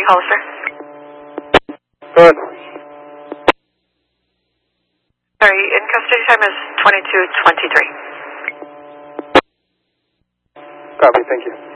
3 Hollister. Good. Sorry, in custody time is 22:23. Copy, thank you.